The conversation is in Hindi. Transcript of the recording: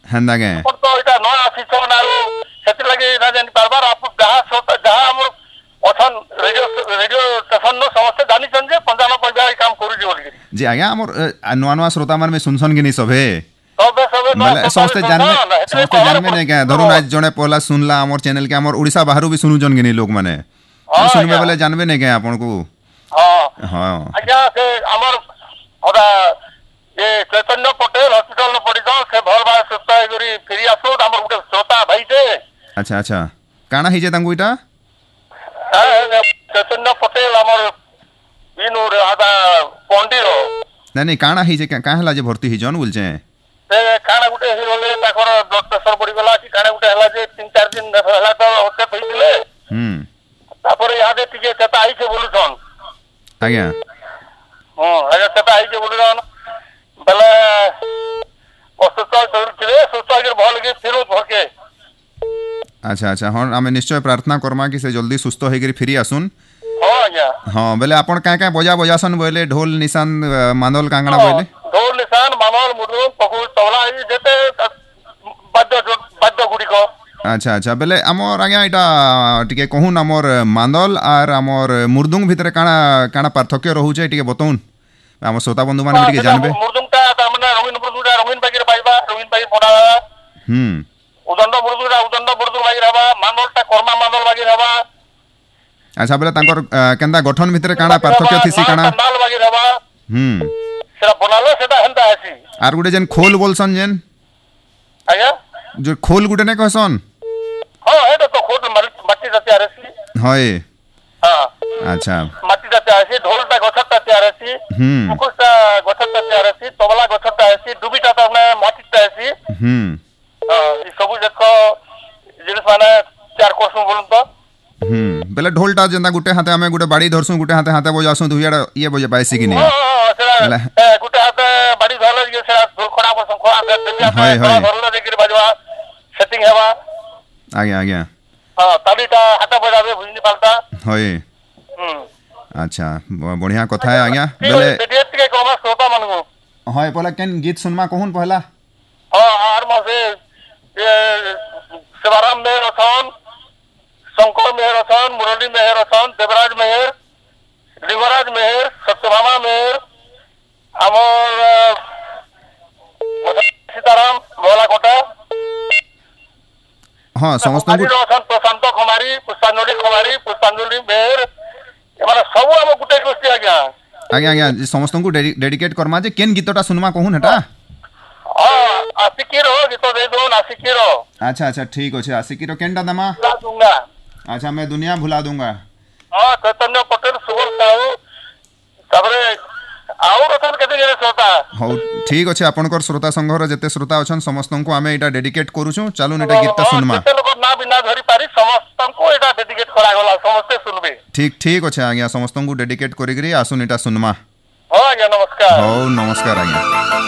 हेंदा के तो इटा नया सिस्टम आरो सेति लगे ना जानि बार आप जहां श्रोता जहां हमर अथन रेडियो स्टेशन नो समस्त जानि छन जे 95 काम करू जे बोली जी आज्ञा हमर नुआ नुआ श्रोता मन में सुनसन कि नहीं सभे सबे मतलब समस्त जानबे नहीं क्या धरुन आज जने पहला सुनला हमर चैनल के हमर ओडिसा बाहरु भी सुनु जन कि नहीं लोग माने सुनबे बोले जानबे नहीं क्या आपन को हां हां आज्ञा से हमर ओदा ये चैतन्य पटेल हॉस्पिटल में पड़ी जाओ से भल बार सुस्ता गरी फिर आसो हमर गुटे श्रोता भाई से अच्छा अच्छा काना ही जे तांगु इटा चैतन्य पटेल हमर बिनु आदा पंडिरो नहीं काना ही जे का हला जे भर्ती ही जन बोलचे से काना गुटे ही होले ताकर ब्लड प्रेशर बढ़ी गला कि काना गुटे हला जे 3-4 दिन हला तो होते पइले तापर यादे टिके चता आई से बोलुछन आज्ञा आज्ञा चता आई से बोलुछन बले अस्पताल चलथिले सुस्ता के भल के फिरो भके अच्छा अच्छा हाँ आम निश्चय प्रार्थना करमा कि से जल्दी सुस्थ हो गरी फिरी आसुन हाँ बेले आपण का बजा बजासन बोले ढोल निशान मांदल कांगड़ा बोले ढोल निशान मांदल मुरुंग पकुल तबला ई जेते बाद्य गुडी को अच्छा अच्छा बेले हमर आज्ञा इटा टिके कहून हमर मांदल आर हमर मुर्दुंग भितर काना काना पार्थक्य रहू छे टिके बतौन हम श्रोता बंधु माने टिके जानबे मुर्दुंगटा त माने रंगीन बागीर पाइबा रंगीन बागीर पडा उदंड मुर्दुंग बागीर हवा मांदलटा कर्मा मांदल बागीर हवा अच्छा बेले तांकर केंदा गठन भितर काना पार्थक्य थिसी काना नाल बागीर हवा सेरा बनालो सेटा हंता आसी आर गुटे जेन खोल बोलसन जेन आया जो खोल गुटे ने कहसन हां एटा तो खोल माटी जाते आरसी होय हां अच्छा माटी जाते आसी ढोलटा गछटा तैयार आसी मुकुटा गछटा तैयार आसी तबला गछटा आसी डुबिटा त अपने माटीटा आसी हां ई सब देखो जिनिस माने चार कोसम बोलन तो बेले ढोलटा जेंदा गुटे हाथे हमें गुटे बाड़ी धरसु गुटे हाथे हाथे बजासु दुइयाडा ये बजे पाइसी कि नहीं हां गुटे हाथे बाड़ी धरले जे से ढोल खड़ा पर संखा दे धरले देखि बजवा सेटिंग हेवा आज्ञा हां तालीटा हाथे बजावे बुझनी पालता होय अच्छा बढ़िया कथा है आज्ञा बेले डेट के कोमा श्रोता मनगु होय पहला केन गीत सुनमा कहून पहला हां आर मासे ये शिवराम मेहर रतन शंकर मेहर रतन मुरली मेहर रतन देवराज मेहर लिंगराज मेहर सत्यभामा मेहर अमर सीताराम भोला कोटा हां समस्त रतन प्रशांत कुमारी पुष्पांजलि मेहर एमाने सब हम गुटे गोष्ठी आज्ञा समस्त को डेडिकेट करमा जे केन गीतटा सुनमा कहून हटा आशिकीरो गीत दे दो आशिकीरो अच्छा अच्छा ठीक होछे आशिकीरो केनटा दमा दूंगा अच्छा मैं दुनिया भुला दूंगा हां चैतन्य पटेल सुबल साहू तबरे और अथन केते जे श्रोता हो ठीक होछे आपनकर श्रोता संघर जते श्रोता अछन समस्त को आमे एटा डेडिकेट करूछु चालू नेटा गीतटा सुनमा केते लोग ना बिना धरि पारी समस्त को एटा डेडिकेट करा गला समस्त सुनबे ठीक होछे आज्ञा समस्त को डेडिकेट करिगरी आसु नेटा सुनमा हां आज्ञा नमस्कार हो नमस्कार आज्ञा।